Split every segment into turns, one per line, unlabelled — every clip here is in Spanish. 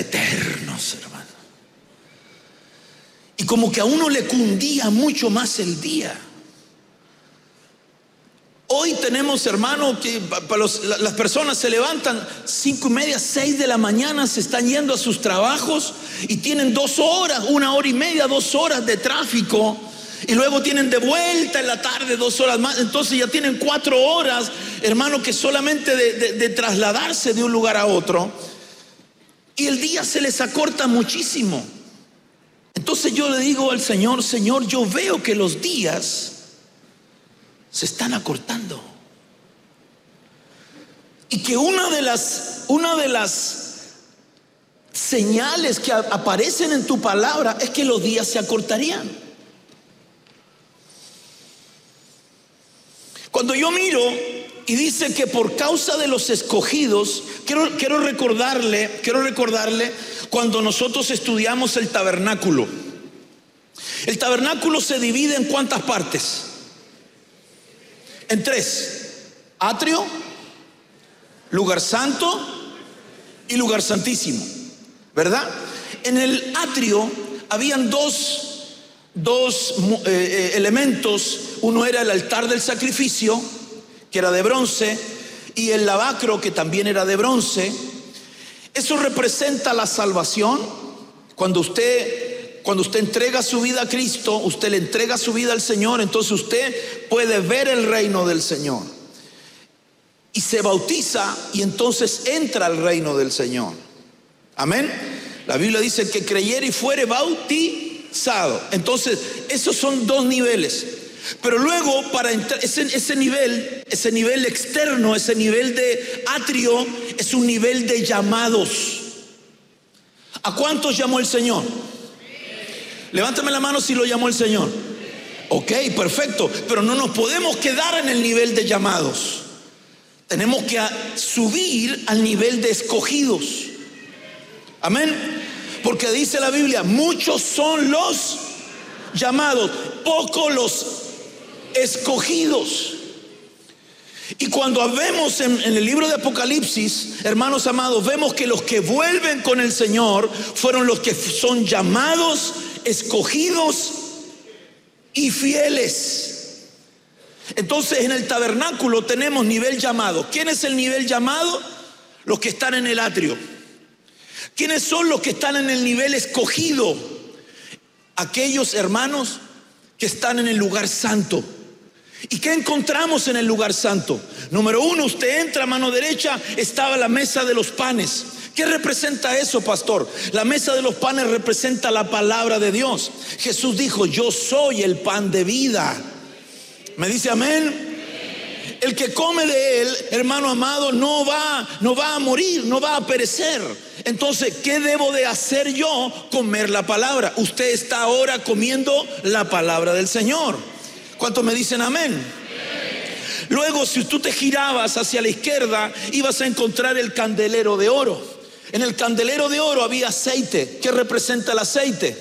eternos, hermano. Y como que a uno le cundía mucho más el día. Hoy tenemos, hermano, que las personas se levantan 5:30, 6 de la mañana, se están yendo a sus trabajos y tienen 2 horas, 1 hora y media, 2 horas de tráfico. Y luego tienen de vuelta en la tarde 2 horas más. Entonces ya tienen 4 horas, hermano, que solamente de trasladarse de un lugar a otro. Y el día se les acorta muchísimo. Entonces yo le digo al Señor: Señor, yo veo que los días se están acortando. Y que una de las señales que aparecen en tu palabra es que los días se acortarían. Cuando yo miro y dice que por causa de los escogidos, quiero recordarle cuando nosotros estudiamos el tabernáculo. El tabernáculo se divide en ¿cuántas partes? En 3: atrio, lugar santo y lugar santísimo, ¿verdad? En el atrio habían dos elementos. Uno era el altar del sacrificio, que era de bronce, y el lavacro, que también era de bronce. Eso representa la salvación. Cuando usted entrega su vida a Cristo, usted le entrega su vida al Señor, entonces usted puede ver el reino del Señor y se bautiza, y entonces entra al reino del Señor. Amén. La Biblia dice que creyere y fuere bautizado. Entonces esos son 2 niveles. Pero luego, para entrar, ese nivel externo, ese nivel de atrio, es un nivel de llamados. ¿A cuántos llamó el Señor? Levántame la mano si lo llamó el Señor. Ok, perfecto. Pero no nos podemos quedar en el nivel de llamados. Tenemos que subir al nivel de escogidos. Amén. Porque dice la Biblia: muchos son los llamados, pocos los escogidos. Y cuando vemos en el libro de Apocalipsis, hermanos amados, vemos que los que vuelven con el Señor fueron los que son llamados, escogidos y fieles. Entonces en el tabernáculo tenemos nivel llamado. ¿Quién es el nivel llamado? Los que están en el atrio. ¿Quiénes son los que están en el nivel escogido? Aquellos hermanos que están en el lugar santo. ¿Y qué encontramos en el lugar santo? Número 1, usted entra a mano derecha, estaba la mesa de los panes. ¿Qué representa eso, pastor? La mesa de los panes representa la palabra de Dios. Jesús dijo: yo soy el pan de vida. ¿Me dice amén? El que come de él, hermano amado, no va a morir, no va a perecer. Entonces, ¿qué debo de hacer yo? Comer la palabra. Usted está ahora comiendo la palabra del Señor. ¿Cuántos me dicen amén? Luego, si tú te girabas hacia la izquierda, ibas a encontrar el candelero de oro. En el candelero de oro había aceite. ¿Qué representa el aceite?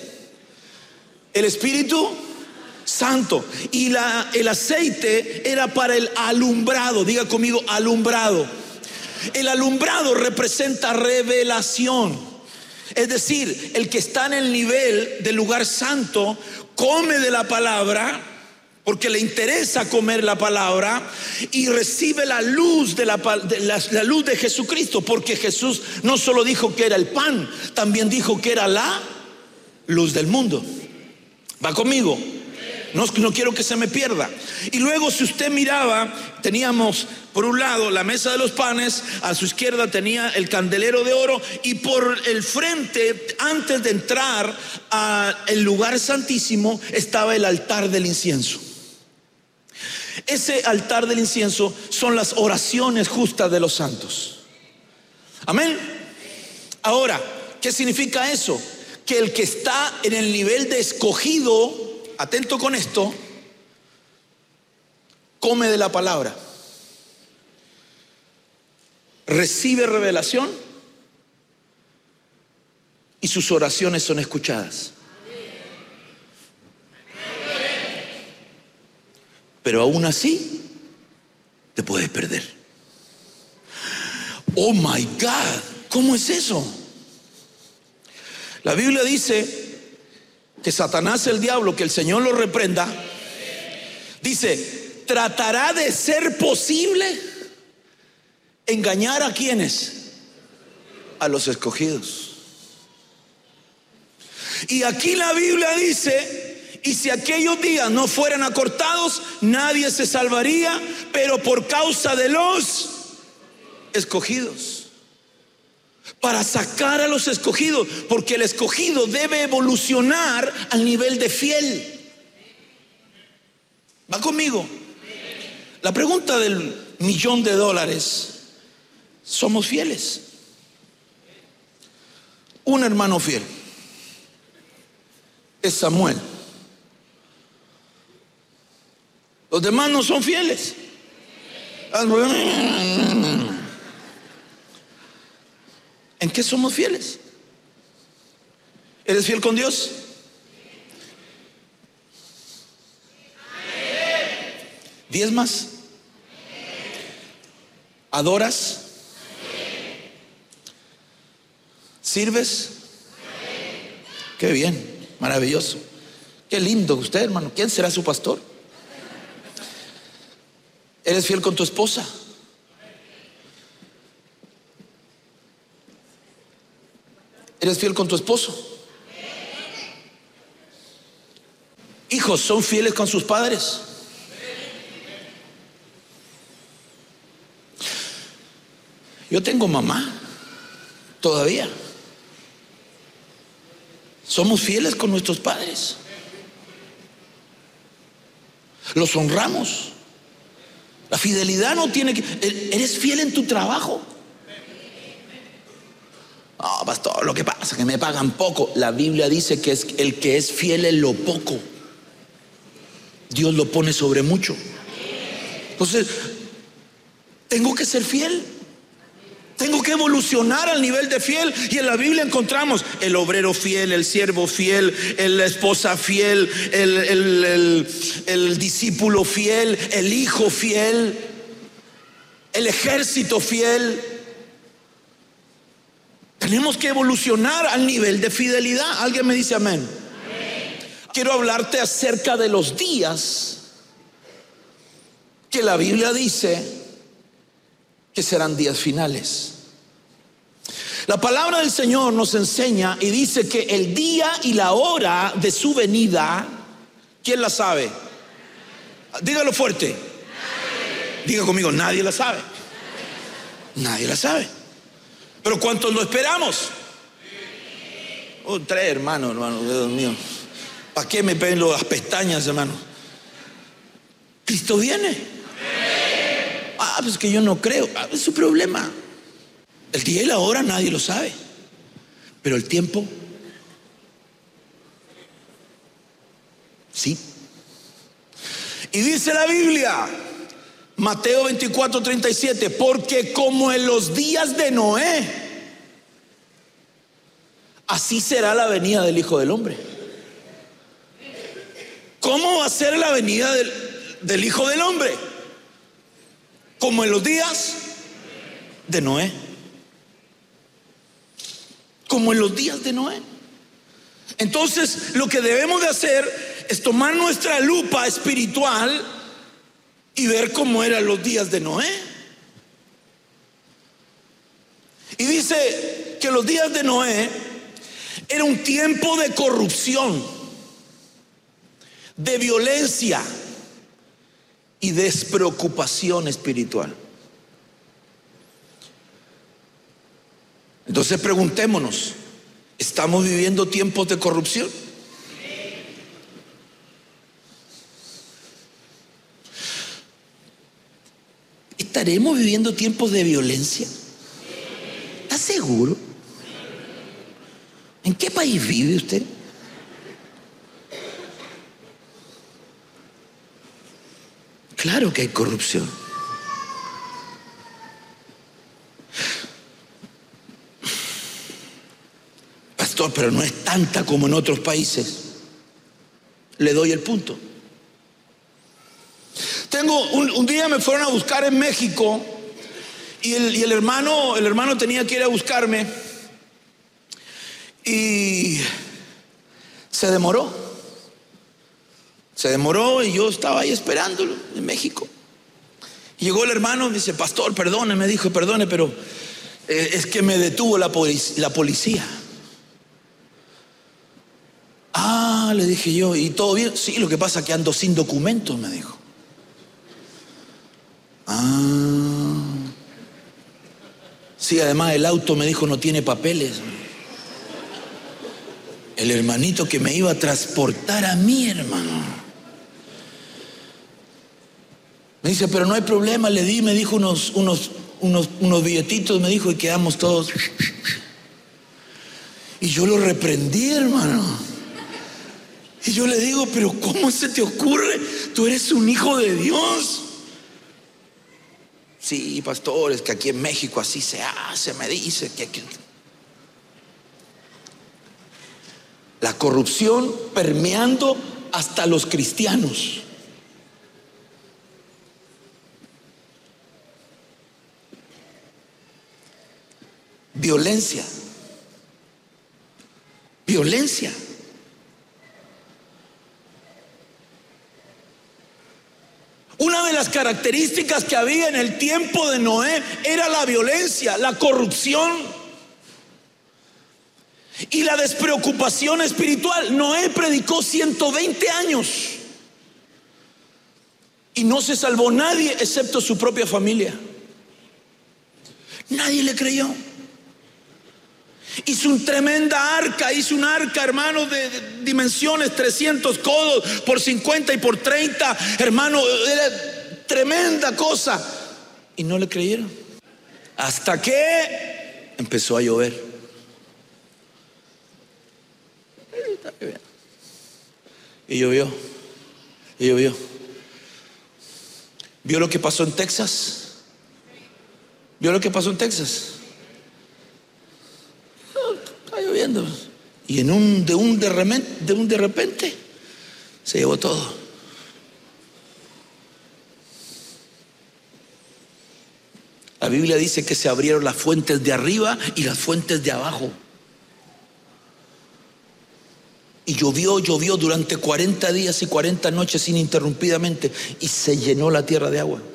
El Espíritu Santo. Y el aceite era para el alumbrado. Diga conmigo: alumbrado. El alumbrado representa revelación. Es decir, el que está en el nivel del lugar santo come de la palabra, porque le interesa comer la palabra, y recibe la luz la luz de Jesucristo, porque Jesús no solo dijo que era el pan, también dijo que era la luz del mundo. ¿Va conmigo? No quiero que se me pierda. Y luego, si usted miraba, teníamos por un lado la mesa de los panes, a su izquierda tenía el candelero de oro, y por el frente, antes de entrar al lugar santísimo, estaba el altar del incienso. Ese altar del incienso son las oraciones justas de los santos. Amén. Ahora, ¿qué significa eso? Que el que está en el nivel de escogido, atento con esto, come de la palabra, recibe revelación y sus oraciones son escuchadas. Pero aún así te puedes perder. Oh my God, ¿cómo es eso? La Biblia dice que Satanás, el diablo, que el Señor lo reprenda, dice, tratará de ser posible engañar a quienes, a los escogidos. Y aquí la Biblia dice, y si aquellos días no fueran acortados, nadie se salvaría, pero por causa de los escogidos. Para sacar a los escogidos, porque el escogido debe evolucionar al nivel de fiel. ¿Va conmigo? La pregunta del $1.000.000: ¿somos fieles? Un hermano fiel es Samuel. Los demás no son fieles. ¿En qué somos fieles? ¿Eres fiel con Dios? ¿Diezmas? ¿Adoras? ¿Sirves? Qué bien, maravilloso. Qué lindo usted, hermano. ¿Quién será su pastor? ¿Eres fiel con tu esposa? ¿Eres fiel con tu esposo? Hijos, ¿son fieles con sus padres? Yo tengo mamá todavía. Somos fieles con nuestros padres. Los honramos. La fidelidad no tiene que... ¿Eres fiel en tu trabajo? No, pastor, lo que pasa es que me pagan poco. La Biblia dice que es el que es fiel en lo poco, Dios lo pone sobre mucho. Entonces, tengo que ser fiel. Tengo que evolucionar al nivel de fiel. Y en la Biblia encontramos el obrero fiel, el siervo fiel, la esposa fiel, el discípulo fiel, el hijo fiel, el ejército fiel. Tenemos que evolucionar al nivel de fidelidad. ¿Alguien me dice amén? Quiero hablarte acerca de los días que la Biblia dice que serán días finales. La palabra del Señor nos enseña y dice que el día y la hora de su venida, ¿quién la sabe? Dígalo fuerte. Diga conmigo, nadie la sabe. Nadie la sabe. Pero ¿cuántos lo esperamos? Oh, 3 hermanos, Dios mío. ¿Para qué me ven las pestañas, hermano? Cristo viene. Pues que yo no creo. Es su problema. El día y la hora nadie lo sabe. Pero el tiempo, sí. Y dice la Biblia, Mateo 24:37, porque como en los días de Noé, así será la venida del Hijo del Hombre. ¿Cómo va a ser la venida del Hijo del Hombre? Como en los días de Noé. Como en los días de Noé. Entonces, lo que debemos de hacer es tomar nuestra lupa espiritual y ver cómo eran los días de Noé. Y dice que los días de Noé era un tiempo de corrupción, de violencia y despreocupación espiritual. Entonces preguntémonos, ¿estamos viviendo tiempos de corrupción? ¿Estaremos viviendo tiempos de violencia? ¿Está seguro? ¿En qué país vive usted? Claro que hay corrupción. Pastor, pero no es tanta como en otros países. Le doy el punto. Un día me fueron a buscar en México y el hermano tenía que ir a buscarme y Se demoró. Se demoró y yo estaba ahí esperándolo en México. Y llegó el hermano y me dice: pastor, perdone, me dijo, perdone, pero es que me detuvo la policía. Ah, le dije yo, ¿y todo bien? Sí, lo que pasa es que ando sin documentos, me dijo. Ah, sí, además el auto, me dijo, no tiene papeles. El hermanito que me iba a transportar a mí, hermano, me dice: pero no hay problema. Le di, me dijo, unos billetitos, me dijo, y quedamos todos. Y yo lo reprendí, hermano. Y yo le digo: pero ¿cómo se te ocurre? Tú eres un hijo de Dios. Sí, pastor, es que aquí en México así se hace, me dice que aquí. La corrupción permeando hasta los cristianos. Violencia. Violencia. Una de las características que había en el tiempo de Noé era la violencia, la corrupción y la despreocupación espiritual. Noé predicó 120 años y no se salvó nadie excepto su propia familia. Nadie le creyó. Hizo un tremenda arca, hizo un arca, hermanos, de dimensiones 300 codos por 50 y por 30, hermano, era tremenda cosa. Y no le creyeron. Hasta que empezó a llover. Y llovió. Y llovió. ¿Vio lo que pasó en Texas? ¿Vio lo que pasó en Texas? Está lloviendo. Y de un de repente se llevó todo. La Biblia dice que se abrieron las fuentes de arriba y las fuentes de abajo. Y llovió durante 40 días y 40 noches ininterrumpidamente, y se llenó la tierra de agua.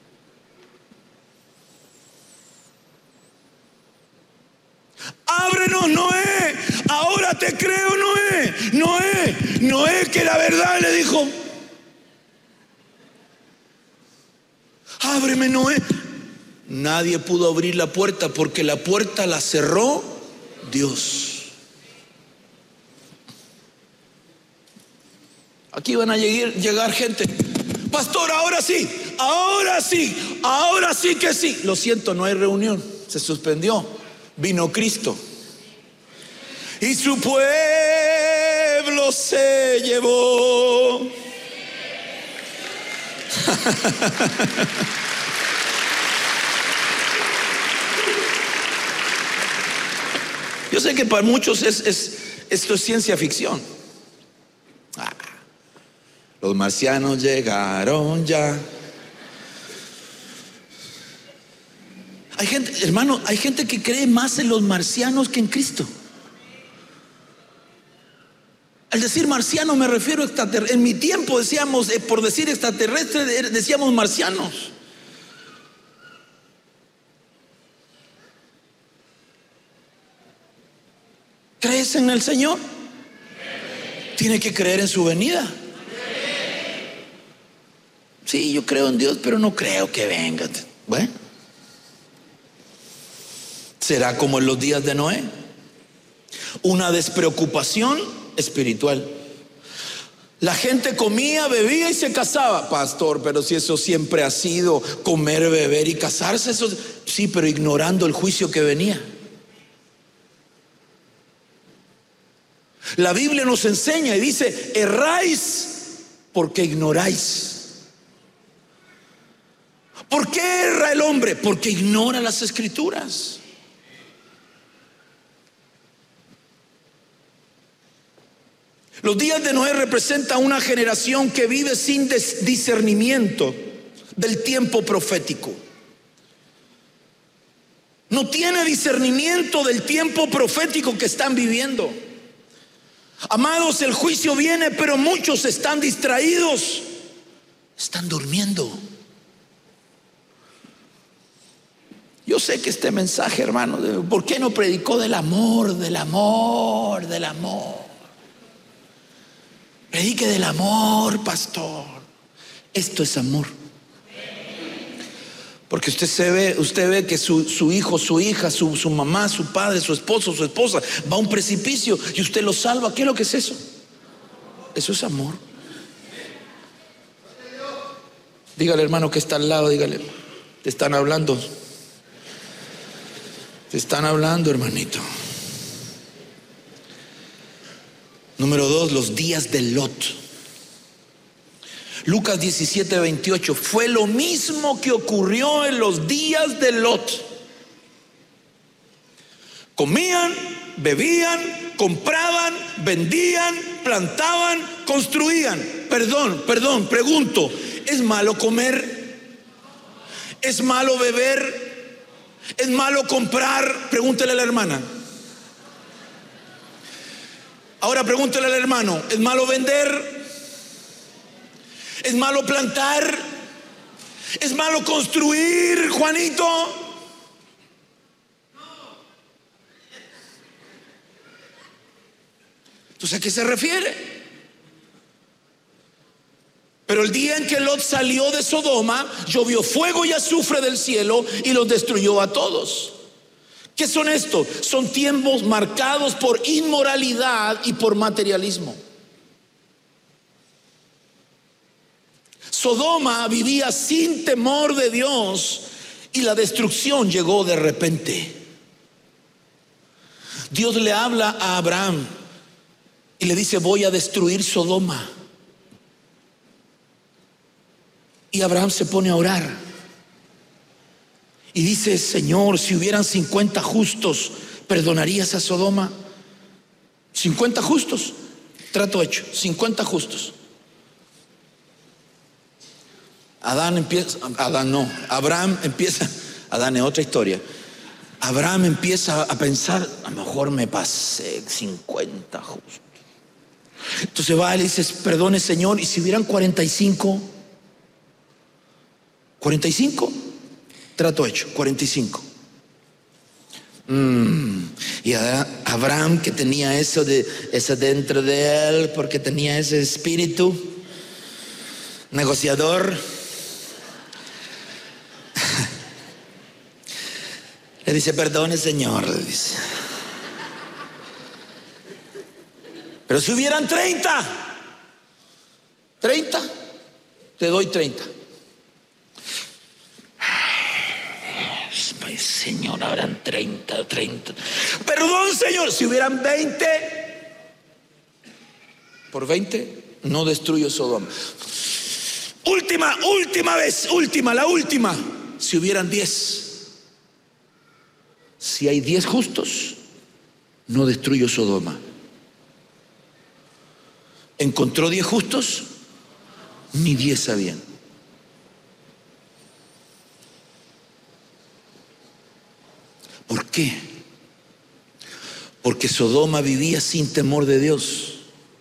Ábrenos, Noé, ahora te creo, Noé, que la verdad, le dijo. Ábreme, Noé. Nadie pudo abrir la puerta porque la puerta la cerró Dios. Aquí van a llegar gente: pastor, ahora sí que sí. Lo siento, no hay reunión, se suspendió. Vino Cristo y su pueblo se llevó. Yo sé que para muchos esto es ciencia ficción. Los marcianos llegaron ya. Hay gente, hermano, hay gente que cree más en los marcianos que en Cristo. Al decir marciano me refiero a extraterrestre. En mi tiempo decíamos, por decir extraterrestre, decíamos marcianos. ¿Crees en el Señor? Tiene que creer en su venida. Sí, yo creo en Dios, pero no creo que venga. Bueno, será como en los días de Noé, una despreocupación espiritual. La gente comía, bebía y se casaba. Pastor, pero si eso siempre ha sido comer, beber y casarse, eso sí, pero ignorando el juicio que venía. La Biblia nos enseña y dice: erráis porque ignoráis. ¿Por qué erra el hombre? Porque ignora las Escrituras. Los días de Noé representan una generación que vive sin discernimiento del tiempo profético. No tiene discernimiento del tiempo profético que están viviendo. Amados, el juicio viene, pero muchos están distraídos, están durmiendo. Yo sé que este mensaje, hermano, ¿por qué no predicó del amor, del amor, del amor? Predique del amor, pastor. Esto es amor. Porque usted ve que su hijo, su hija, su mamá, su padre, su esposo, su esposa va a un precipicio y usted lo salva. ¿Qué es lo que es eso? Eso es amor. Dígale, hermano, que está al lado, dígale, te están hablando. Te están hablando, hermanito. Número 2, los días de Lot. Lucas 17:28. Fue lo mismo que ocurrió en los días de Lot. Comían, bebían, compraban, vendían, plantaban, construían. Perdón, pregunto, ¿es malo comer? ¿Es malo beber? ¿Es malo comprar? Pregúntele a la hermana. Ahora pregúntele al hermano, ¿es malo vender? ¿Es malo plantar? ¿Es malo construir, Juanito? Entonces, ¿a qué se refiere? Pero el día en que Lot salió de Sodoma, llovió fuego y azufre del cielo y los destruyó a todos. ¿Qué son estos? Son tiempos marcados por inmoralidad y por materialismo. Sodoma vivía sin temor de Dios y la destrucción llegó de repente. Dios le habla a Abraham y le dice: voy a destruir Sodoma. Y Abraham se pone a orar y dice: Señor, si hubieran 50 justos, ¿perdonarías a Sodoma? 50 justos, trato hecho, 50 justos. Abraham empieza, Adán es otra historia. Abraham empieza a pensar: a lo mejor me pasé 50 justos. Entonces va y le dice: perdone, Señor, y si hubieran 45, 45, trato hecho, 45. Y Abraham, que tenía eso dentro de él, porque tenía ese espíritu negociador, le dice: perdone, Señor, le dice, pero si hubieran 30, te doy 30. Ay, Señor, habrán 30. Perdón, Señor, si hubieran 20, por 20 no destruyo Sodoma. La última. Si hubieran 10. Si hay 10 justos, no destruyo Sodoma. ¿Encontró 10 justos? Ni 10 sabían. ¿Por qué? Porque Sodoma vivía sin temor de Dios.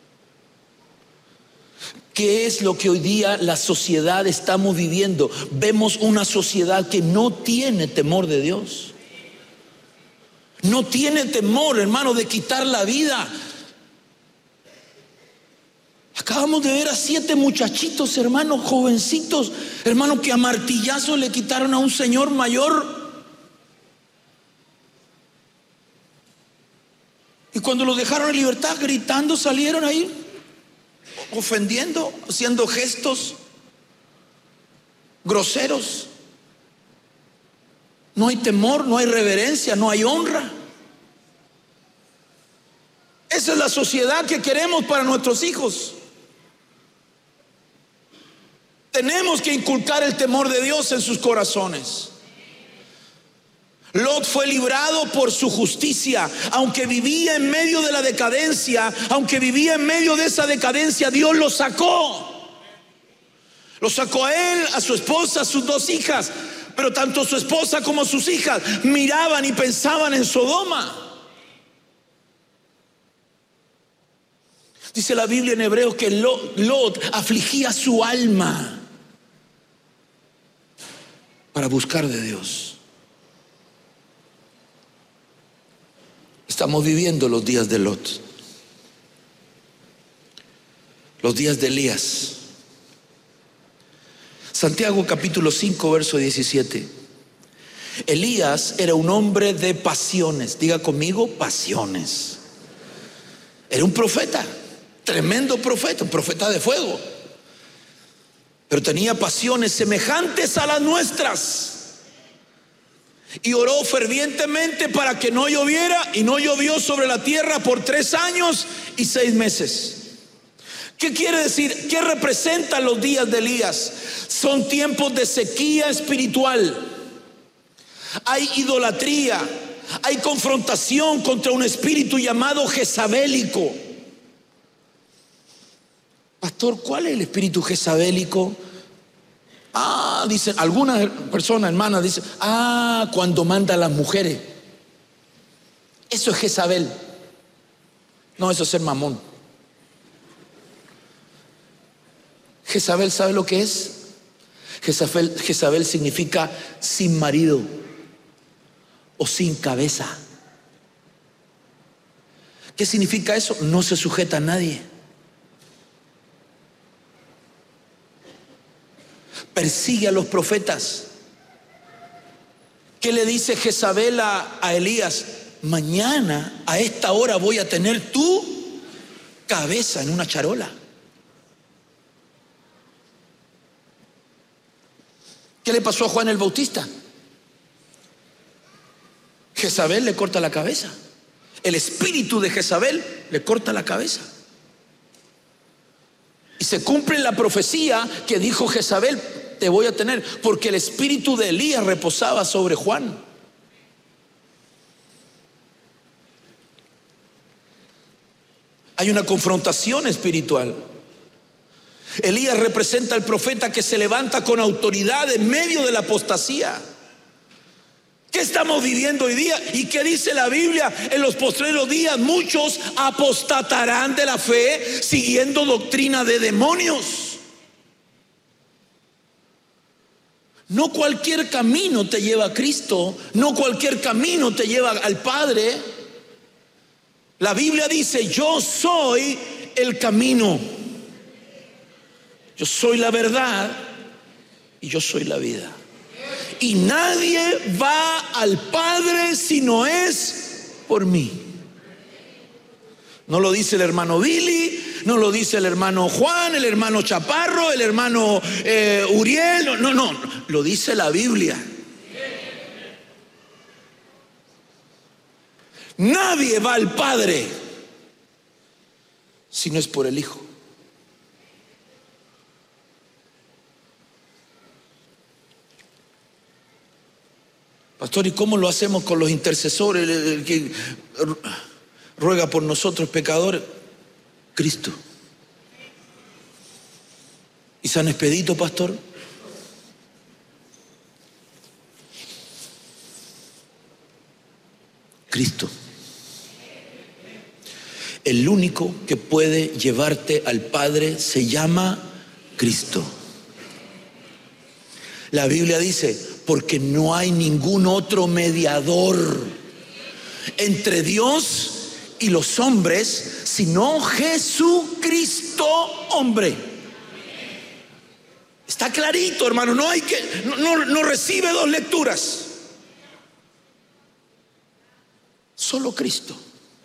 ¿Qué es lo que hoy día la sociedad estamos viviendo? Vemos una sociedad que no tiene temor de Dios. No tiene temor, hermano, de quitar la vida. Acabamos de ver a 7 muchachitos, hermano, jovencitos, hermano, que a martillazos le quitaron a un señor mayor. Y cuando los dejaron en libertad, gritando, salieron ahí, ofendiendo, haciendo gestos groseros. No hay temor, no hay reverencia, no hay honra. Esa es la sociedad que queremos para nuestros hijos. Tenemos que inculcar el temor de Dios en sus corazones. Lot fue librado por su justicia. Aunque vivía en medio de la decadencia, aunque vivía en medio de esa decadencia, Dios lo sacó. Lo sacó a él, a su esposa, a sus 2 hijas. Pero tanto su esposa como sus hijas miraban y pensaban en Sodoma. Dice la Biblia en Hebreos que Lot afligía su alma para buscar de Dios. Estamos viviendo los días de Lot, los días de Elías. Santiago capítulo 5 verso 17. Elías era un hombre de pasiones. Diga conmigo, pasiones. Era un profeta, tremendo profeta, un profeta de fuego, pero tenía pasiones semejantes a las nuestras. Y oró fervientemente para que no lloviera, y no llovió sobre la tierra por 3 años y 6 meses. ¿Qué quiere decir? ¿Qué representan los días de Elías? Son tiempos de sequía espiritual. Hay idolatría, hay confrontación contra un espíritu llamado jezabélico. Pastor, ¿cuál es el espíritu jezabélico? Dicen algunas personas, hermanas, dicen, cuando manda a las mujeres. Eso es Jezabel. No, eso es ser mamón. Jezabel, ¿sabe lo que es? Jezabel significa sin marido o sin cabeza. ¿Qué significa eso? No se sujeta a nadie. Persigue a los profetas. ¿Qué le dice Jezabel a Elías? Mañana a esta hora voy a tener tu cabeza en una charola. ¿Qué le pasó a Juan el Bautista? Jezabel le corta la cabeza. El espíritu de Jezabel le corta la cabeza. Y se cumple la profecía que dijo Jezabel: te voy a tener, porque el espíritu de Elías reposaba sobre Juan. Hay una confrontación espiritual. Elías representa al profeta que se levanta con autoridad en medio de la apostasía. ¿Qué estamos viviendo hoy día? ¿Y qué dice la Biblia? En los postreros días muchos apostatarán de la fe siguiendo doctrina de demonios. No cualquier camino te lleva a Cristo, no cualquier camino te lleva al Padre. La Biblia dice: yo soy el camino, yo soy la verdad y yo soy la vida. Y nadie va al Padre si no es por mí. No lo dice el hermano Billy, no lo dice el hermano Juan, el hermano Chaparro, el hermano Uriel. No, lo dice la Biblia. Nadie va al Padre si no es por el Hijo. Pastor, ¿y cómo lo hacemos con los intercesores? El que ruega por nosotros pecadores. Cristo. ¿Y San Expedito, pastor? Cristo. El único que puede llevarte al Padre se llama Cristo. La Biblia dice: porque no hay ningún otro mediador entre Dios y los hombres sino Jesucristo hombre. Está clarito, hermano. No hay que, no recibe dos lecturas. Solo Cristo.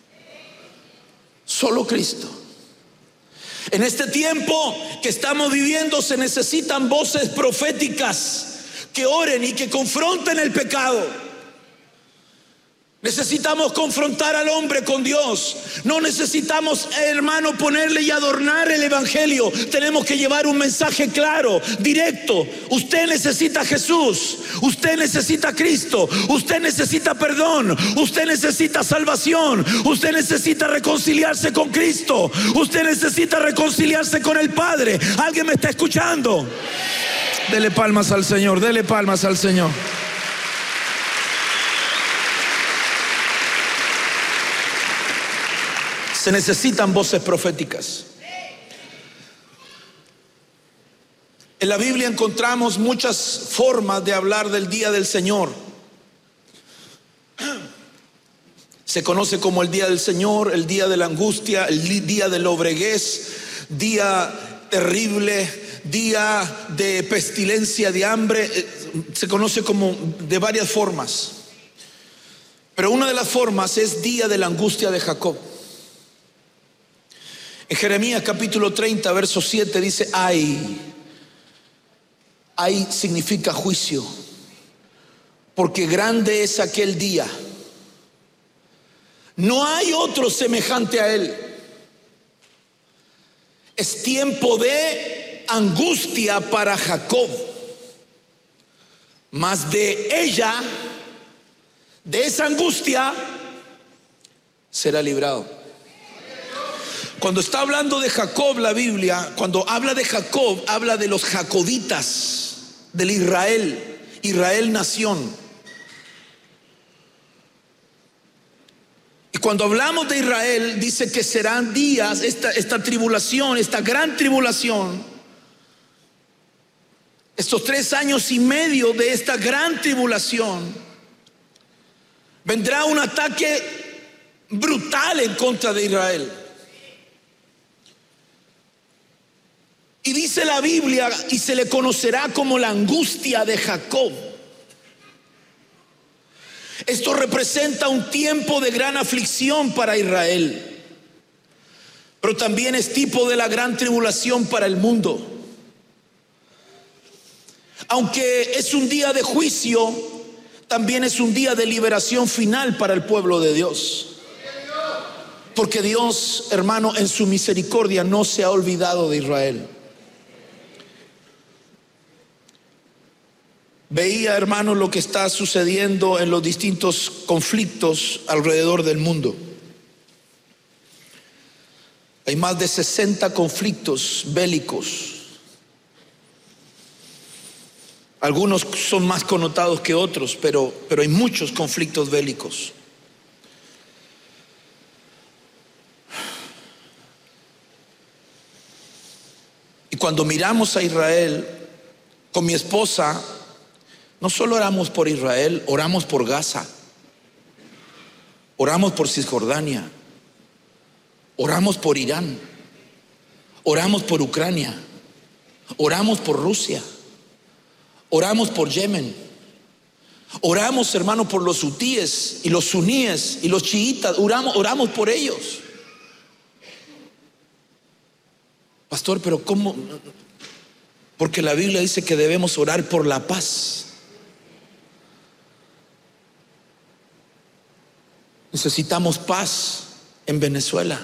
Solo Cristo. En este tiempo que estamos viviendo se necesitan voces proféticas que oren y que confronten el pecado. Necesitamos confrontar al hombre con Dios. No necesitamos, hermano, ponerle y adornar el evangelio. Tenemos que llevar un mensaje claro, directo. Usted necesita a Jesús. Usted necesita a Cristo. Usted necesita perdón. Usted necesita salvación. Usted necesita reconciliarse con Cristo. Usted necesita reconciliarse con el Padre. ¿Alguien me está escuchando? Dele palmas al Señor. Dele palmas al Señor. Se necesitan voces proféticas. En la Biblia encontramos muchas formas de hablar del día del Señor. Se conoce como el día del Señor, el día de la angustia, el día de la obreguez, día terrible, día de pestilencia, de hambre. Se conoce como de varias formas. Pero una de las formas es día de la angustia de Jacob. En Jeremías capítulo 30, verso 7 dice: ay significa juicio, porque grande es aquel día. No hay otro semejante a él. Es tiempo de angustia para Jacob, mas de ella, de esa angustia, será librado. Cuando está hablando de Jacob la Biblia, cuando habla de Jacob, habla de los jacobitas, del Israel nación. Y cuando hablamos de Israel, dice que serán días, esta tribulación, esta gran tribulación, estos 3 años y medio de esta gran tribulación, vendrá un ataque brutal en contra de Israel. Y dice la Biblia, y se le conocerá como la angustia de Jacob. Esto representa un tiempo de gran aflicción para Israel, pero también es tipo de la gran tribulación para el mundo. Aunque es un día de juicio, también es un día de liberación final para el pueblo de Dios. Porque Dios, hermano, en su misericordia no se ha olvidado de Israel. Veía, hermano, lo que está sucediendo en los distintos conflictos alrededor del mundo. Hay más de 60 conflictos bélicos. Algunos son más connotados que otros, pero hay muchos conflictos bélicos. Y cuando miramos a Israel, con mi esposa, no solo oramos por Israel, oramos por Gaza, oramos por Cisjordania, oramos por Irán, oramos por Ucrania, oramos por Rusia, oramos por Yemen, oramos, hermano, por los hutíes y los suníes y los chiitas, oramos por ellos. Pastor, pero ¿cómo? Porque la Biblia dice que debemos orar por la paz. Necesitamos paz en Venezuela.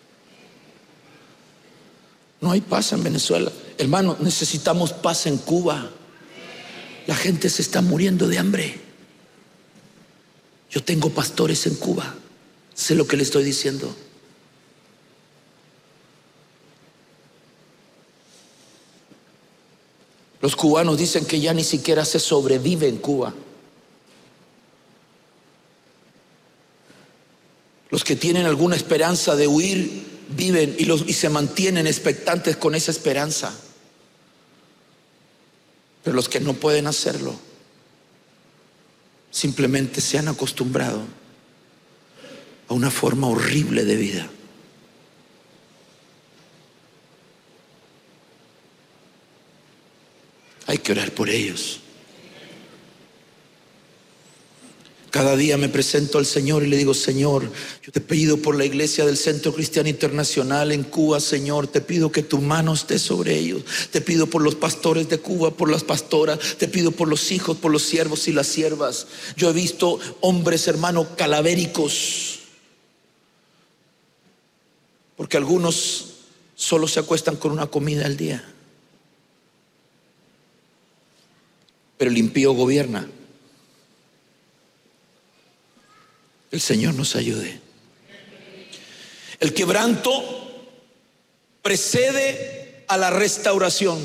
No hay paz en Venezuela. Hermano, necesitamos paz en Cuba. La gente se está muriendo de hambre. Yo tengo pastores en Cuba. Sé lo que le estoy diciendo. Los cubanos dicen que ya ni siquiera se sobrevive en Cuba. Los que tienen alguna esperanza de huir viven y se mantienen expectantes con esa esperanza. Pero los que no pueden hacerlo simplemente se han acostumbrado a una forma horrible de vida. Hay que orar por ellos. Cada día me presento al Señor y le digo: Señor, yo te pido por la iglesia del Centro Cristiano Internacional en Cuba, Señor, te pido que tu mano esté sobre ellos. Te pido por los pastores de Cuba, por las pastoras, te pido por los hijos, por los siervos y las siervas. Yo he visto hombres, hermano, calavéricos, porque algunos solo se acuestan con una comida al día, pero el impío gobierna. El Señor nos ayude. El quebranto precede a la restauración.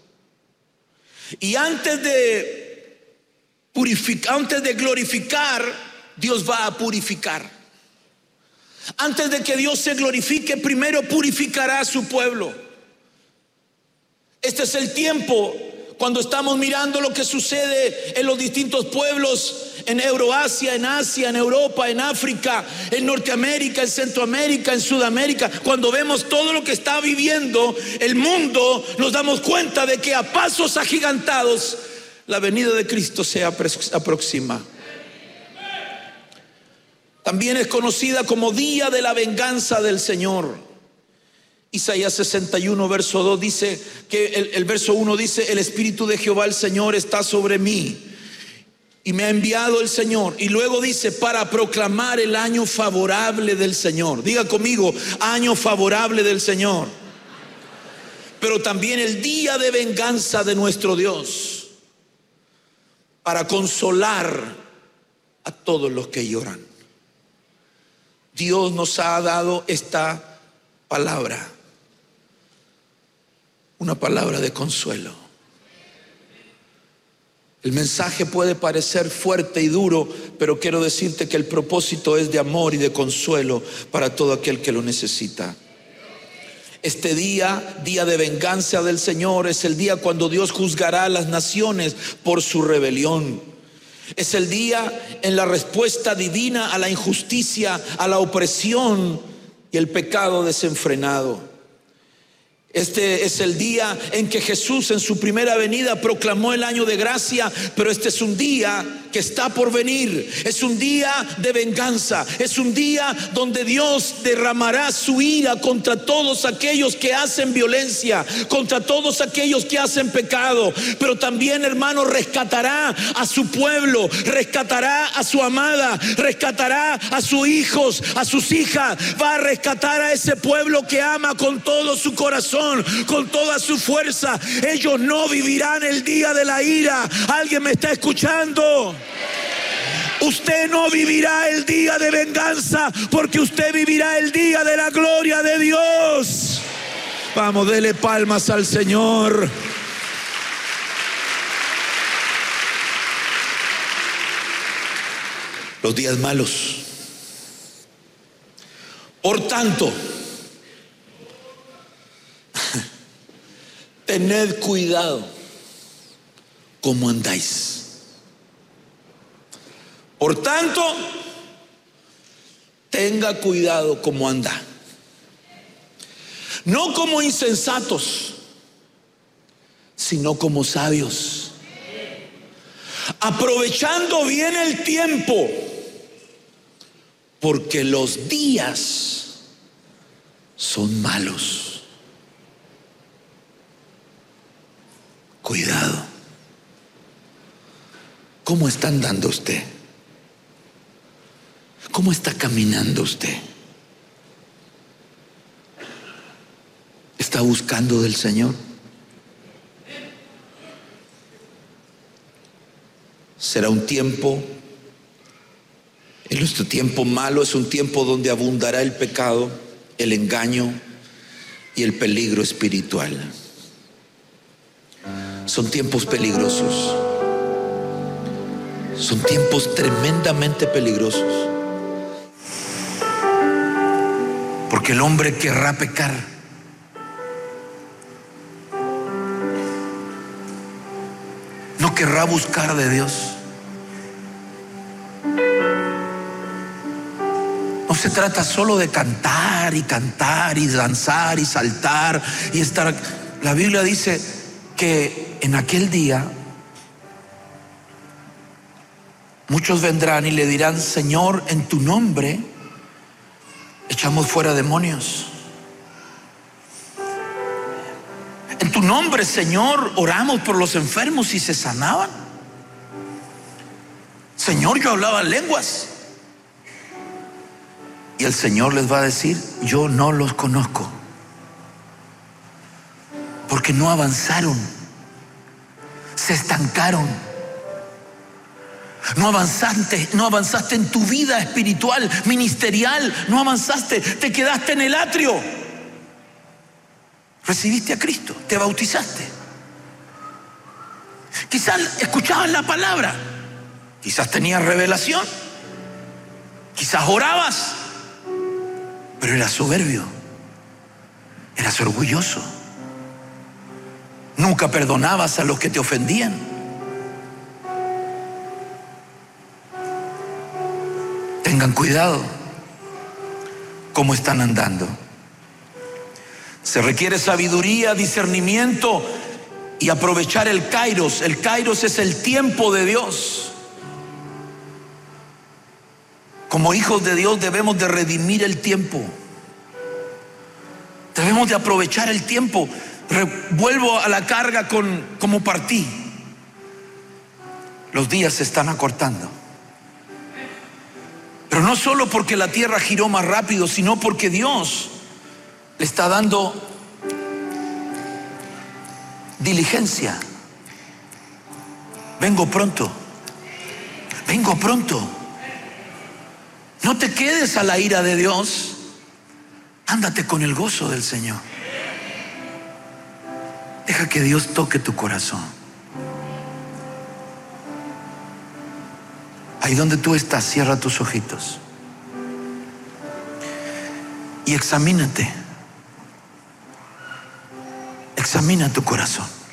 Y antes de glorificar, Dios va a purificar. Antes de que Dios se glorifique, primero purificará a su pueblo. Este es el tiempo cuando estamos mirando lo que sucede en los distintos pueblos, en Euroasia, en Asia, en Europa, en África, en Norteamérica, en Centroamérica, en Sudamérica. Cuando vemos todo lo que está viviendo el mundo, nos damos cuenta de que a pasos agigantados la venida de Cristo se aproxima. También es conocida como día de la venganza del Señor. Isaías 61 verso 2 dice que el verso 1 dice: el Espíritu de Jehová el Señor está sobre mí y me ha enviado el Señor. Y luego dice: para proclamar el año favorable del Señor. Diga conmigo: año favorable del Señor. Pero también el día de venganza de nuestro Dios, para consolar a todos los que lloran. Dios nos ha dado esta palabra, una palabra de consuelo. El mensaje puede parecer fuerte y duro, pero quiero decirte que el propósito es de amor y de consuelo para todo aquel que lo necesita. Este día, día de venganza del Señor, es el día cuando Dios juzgará a las naciones por su rebelión. Es el día en la respuesta divina a la injusticia, a la opresión y el pecado desenfrenado. Este es el día en que Jesús en su primera venida proclamó el año de gracia, pero este es un día que está por venir. Es un día de venganza. Es un día donde Dios derramará su ira contra todos aquellos que hacen violencia, contra todos aquellos que hacen pecado. Pero también, hermano, rescatará a su pueblo, rescatará a su amada, rescatará a sus hijos, a sus hijas. Va a rescatar a ese pueblo que ama con todo su corazón, con toda su fuerza. Ellos no vivirán el día de la ira. ¿Alguien me está escuchando? Usted no vivirá el día de venganza, porque usted vivirá el día de la gloria de Dios. Vamos, dele palmas al Señor. Los días malos. Por tanto, tened cuidado cómo andáis. Por tanto, tenga cuidado cómo anda. No como insensatos, sino como sabios, aprovechando bien el tiempo, porque los días son malos. Cuidado. ¿Cómo está andando usted? ¿Cómo está caminando usted? ¿Está buscando del Señor? Será un tiempo, en nuestro tiempo malo es un tiempo donde abundará el pecado, el engaño y el peligro espiritual. Son tiempos peligrosos. Son tiempos tremendamente peligrosos. Porque el hombre querrá pecar. No querrá buscar de Dios. No se trata solo de cantar y danzar y saltar y estar. La Biblia dice que en aquel día muchos vendrán y le dirán: Señor, en tu nombre echamos fuera demonios. En tu nombre, Señor, oramos por los enfermos y se sanaban. Señor, yo hablaba lenguas. Y el Señor les va a decir: yo no los conozco. Porque no avanzaron, se estancaron. No avanzaste en tu vida espiritual, ministerial, no avanzaste, te quedaste en el atrio. Recibiste a Cristo, te bautizaste. Quizás escuchabas la palabra, quizás tenías revelación, quizás orabas, pero eras soberbio, eras orgulloso. Nunca perdonabas a los que te ofendían. Tengan cuidado cómo están andando. Se requiere sabiduría, discernimiento y aprovechar el kairos. El kairos es el tiempo de Dios. Como hijos de Dios debemos de redimir el tiempo. Debemos de aprovechar el tiempo. Vuelvo a la carga como partí. Los días se están acortando. Pero no solo porque la tierra giró más rápido, sino porque Dios le está dando diligencia. Vengo pronto. Vengo pronto. No te quedes a la ira de Dios. Ándate con el gozo del Señor. Deja que Dios toque tu corazón. Ahí donde tú estás, cierra tus ojitos y examínate. Examina tu corazón.